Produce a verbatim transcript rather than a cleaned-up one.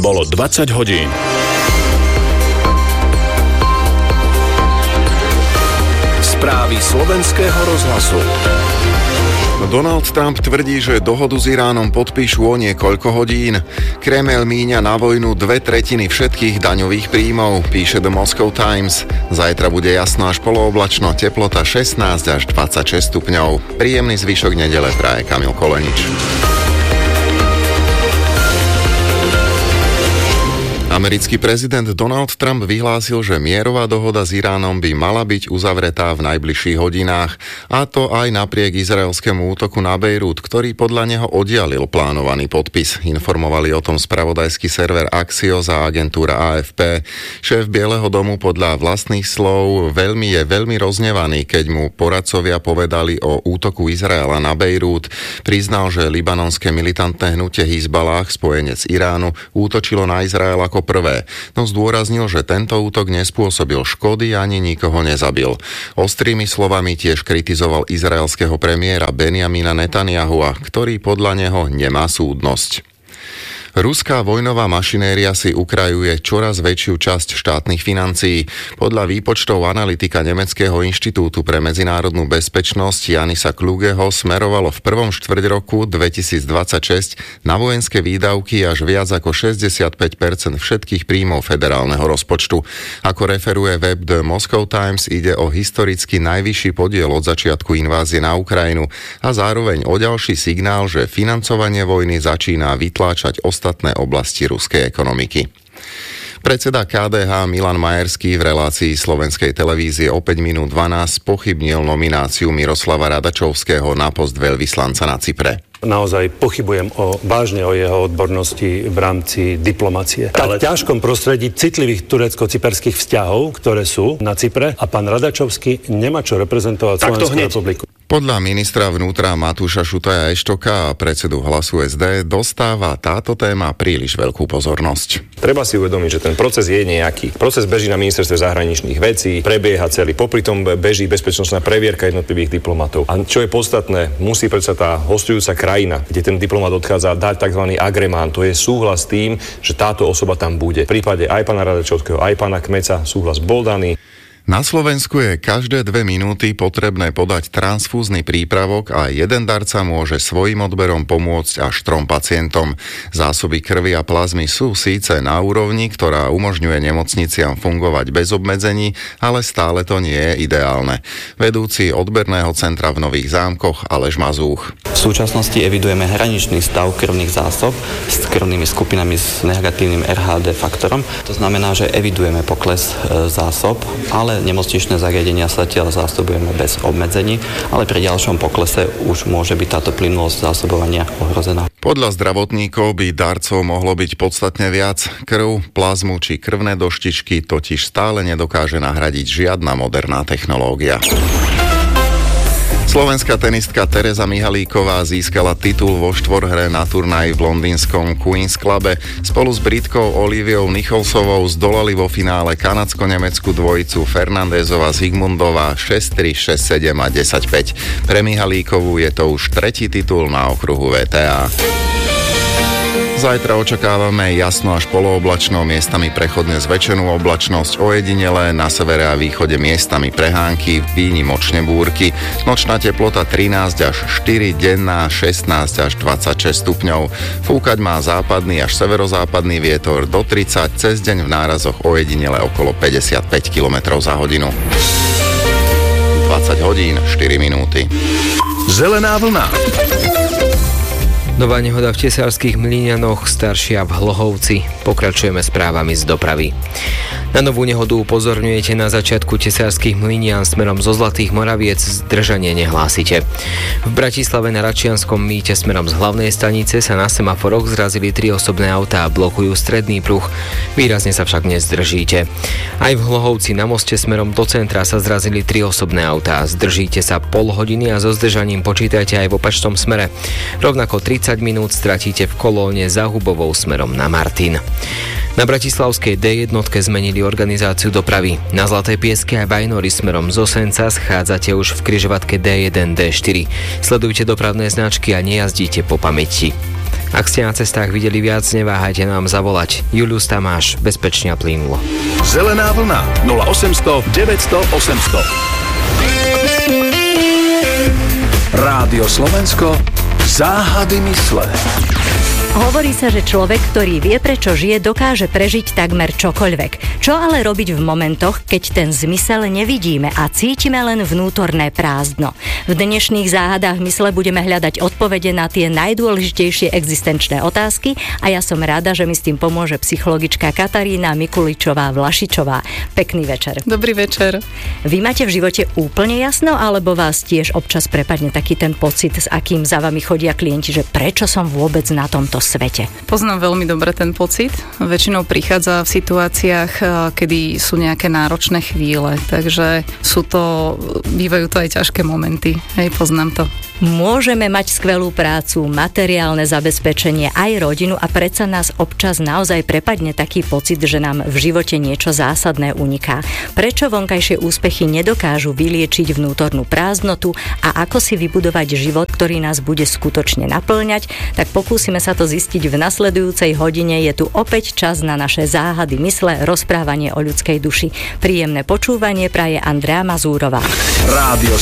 Bolo dvadsať hodín. Správy slovenského rozhlasu. Donald Trump tvrdí, že dohodu s Iránom podpíšu o niekoľko hodín. Kremeľ míňa na vojnu dve tretiny všetkých daňových príjmov, píše The Moscow Times. Zajtra bude jasno až polooblačno, teplota šestnásť až dvadsaťšesť stupňov. Príjemný zvyšok nedele praje Kamil Kolenič. Americký prezident Donald Trump vyhlásil, že mierová dohoda s Iránom by mala byť uzavretá v najbližších hodinách, a to aj napriek izraelskému útoku na Bejrút, ktorý podľa neho oddialil plánovaný podpis. Informovali o tom spravodajský server Axios a agentúra á ef pé. Šéf Bieleho domu podľa vlastných slov veľmi je veľmi roznevaný, keď mu poradcovia povedali o útoku Izraela na Bejrút. Priznal, že libanonské militantné hnutie Hizballáh, spojenec Iránu, útočilo na Izrael ako prvé, no zdôraznil, že tento útok nespôsobil škody ani nikoho nezabil. Ostrými slovami tiež kritizoval izraelského premiéra Benjamina Netanyahua, ktorý podľa neho nemá súdnosť. Ruská vojnová mašinéria si ukrajuje čoraz väčšiu časť štátnych financií. Podľa výpočtov analytika Nemeckého inštitútu pre medzinárodnú bezpečnosť Janisa Klugeho smerovalo v prvom štvrťroku dvetisícdvadsaťšesť na vojenské výdavky až viac ako šesťdesiatpäť percent všetkých príjmov federálneho rozpočtu. Ako referuje web The Moscow Times, ide o historicky najvyšší podiel od začiatku invázie na Ukrajinu a zároveň o ďalší signál, že financovanie vojny začína vytláčať ostatné oblasti ruskej ekonomiky. Predseda ká dé há Milan Majerský v relácii slovenskej televízie o päť minút dvanásť pochybnil nomináciu Miroslava Radačovského na post veľvyslanca na Cypre. Naozaj pochybujem o, vážne o jeho odbornosti v rámci diplomacie. Ale v ťažkom prostredí citlivých turecko-cyperských vzťahov, ktoré sú na Cypre, a pán Radačovský nemá čo reprezentovať Slovenskú republiku. Podľa ministra vnútra Matúša Šutaja Eštoka a predsedu Hlasu es dé dostáva táto téma príliš veľkú pozornosť. Treba si uvedomiť, že ten proces je nejaký. Proces beží na ministerstve zahraničných vecí, prebieha celý. Popri tom beží bezpečnostná previerka jednotlivých diplomatov. A čo je podstatné, musí predsa tá hostujúca krajina, kde ten diplomat odchádza, dať tzv. Agremán. To je súhlas s tým, že táto osoba tam bude. V prípade aj pána Radačovského, aj pána Kmeca súhlas bol daný. Na Slovensku je každé dve minúty potrebné podať transfúzny prípravok a jeden darca môže svojim odberom pomôcť až trom pacientom. Zásoby krvi a plazmy sú síce na úrovni, ktorá umožňuje nemocniciam fungovať bez obmedzení, ale stále to nie je ideálne. Vedúci odberného centra v Nových Zámkoch Aleš Mazúch. V súčasnosti evidujeme hraničný stav krvných zásob s krvnými skupinami s negatívnym er há dé faktorom. To znamená, že evidujeme pokles e, zásob, ale nemocničné zariadenia sa zatiaľ zásobujeme bez obmedzení, ale pri ďalšom poklese už môže byť táto plynulosť zásobovania ohrozená. Podľa zdravotníkov by darcov mohlo byť podstatne viac. Krv, plazmu či krvné doštičky totiž stále nedokáže nahradiť žiadna moderná technológia. Slovenská tenistka Tereza Mihalíková získala titul vo štvorhre na turnaji v londýnskom Queen's Clube. Spolu s Britkou Oliviou Nicholsovou zdolali vo finále kanadsko-nemeckú dvojicu Fernandezova Zigmundová šesť tri, šesť sedem a desať päť. Pre Mihalíkovú je to už tretí titul na okruhu vé té á. Zajtra očakávame jasno až polooblačno, miestami prechodne zväčšenú oblačnosť, ojedinelé, na severe a východe miestami prehánky, výnimočne búrky. Nočná teplota trinásť až štyri, denná šestnásť až dvadsaťšesť stupňov. Fúkať má západný až severozápadný vietor do tridsať, cez deň v nárazoch ojedinele okolo päťdesiatpäť kilometrov za hodinu. dvadsať hodín, štyri minúty. Zelená vlna. Nová nehoda v Tesárskych Mlyňanoch, staršia v Hlohovci. Pokračujeme správami z dopravy. Na novú nehodu upozorňujete na začiatku Tesárskych Mlynian smerom zo Zlatých Moraviec, zdržanie nehlásite. V Bratislave na Račianskom mýte smerom z hlavnej stanice sa na semaforoch zrazili tri osobné autá a blokujú stredný pruh. Výrazne sa však nezdržíte. Aj v Hlohovci na moste smerom do centra sa zrazili tri osobné autá. Zdržíte sa pol hodiny a so zdržaním počítajte aj v opačnom smere. Rovnako tridsať minút stratíte v kolóne za Hubovou smerom na Martin. Na bratislavskej dé jednotke zmenili organizáciu dopravy. Na Zlatej Pieske a Vajnory smerom z Osenca schádzate už v križovatke dé jeden, dé štyri. Sledujte dopravné značky a nejazdíte po pamäti. Ak ste na cestách videli viac, neváhajte nám zavolať. Julius Tamáš, bezpečne a plynulo. Zelená vlna nula osemsto deväťsto osemsto. Rádio Slovensko, záhady mysle. Hovorí sa, že človek, ktorý vie, prečo žije, dokáže prežiť takmer čokoľvek. Čo ale robiť v momentoch, keď ten zmysel nevidíme a cítime len vnútorné prázdno? V dnešných záhadách mysle budeme hľadať odpovede na tie najdôležitejšie existenčné otázky a ja som rada, že mi s tým pomôže psychologička Katarína Mikuličová-Vlašičová. Pekný večer. Dobrý večer. Vy máte v živote úplne jasno, alebo vás tiež občas prepadne taký ten pocit, s akým za vami chodia klienti, že prečo som vôbec na tomto svete? Poznám veľmi dobre ten pocit. Väčšinou prichádza v situáciách, kedy sú nejaké náročné chvíle, takže sú to, bývajú to aj ťažké momenty. Hej, poznám to. Môžeme mať skvelú prácu, materiálne zabezpečenie, aj rodinu a predsa nás občas naozaj prepadne taký pocit, že nám v živote niečo zásadné uniká. Prečo vonkajšie úspechy nedokážu vyliečiť vnútornú prázdnotu a ako si vybudovať život, ktorý nás bude skutočne naplňať, tak pokúsime sa to zistiť v nasledujúcej hodine. Je tu opäť čas na naše záhady mysle, rozprávanie o ľudskej duši. Príjemné počúvanie praje Andrea Mazúrová. Rádio